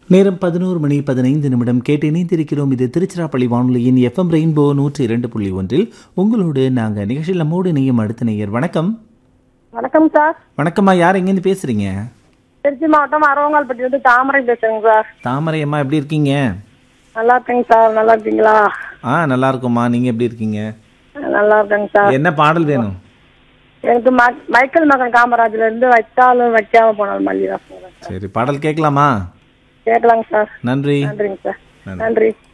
நேரம் 11:15 கேட்டு இணைந்திருக்கிறோம். இது திருச்சிராப்பள்ளி வானொலியின் FM ரெயின்போ 102.1 உங்களோடு நாங்கள் நிகழ்ச்சியில் நம்மோடு இணையும் அடுத்த நேயர். வணக்கம். வணக்கம் சார். வணக்கம்மா, யார் எங்கேருந்து பேசுறீங்க? திருச்சி மாவட்டம் அரவங்கால்பட்டியிலிருந்து தாமரை பேசுறேங்க சார். தாமரை அம்மா, எப்படி இருக்கீங்க? நல்லா இருக்கேங்க சார். நல்லா இருக்கீங்களா? நல்லா இருக்கும்மா. நீங்க எப்படி இருக்கீங்க? நல்லா இருக்கேங்க சார். என்ன பாடல் வேணும்? எனக்கு மைக்கேல் மகன் காமராஜ்ல இருந்து வைத்தாலும் வைக்காம போனாலும் மல்லிகா. சரி, பாடல் கேட்கலாமா? கேட்கலாங்க சார். நன்றி. நன்றிங்க சார். நன்றி.